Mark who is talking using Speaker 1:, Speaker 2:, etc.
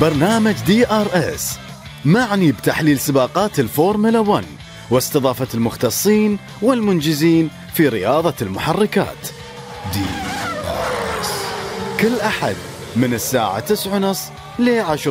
Speaker 1: برنامج DRS معني بتحليل سباقات الفورمولا 1 واستضافة المختصين والمنجزين في رياضة المحركات. DRS كل أحد من الساعة 9:30 ل 10.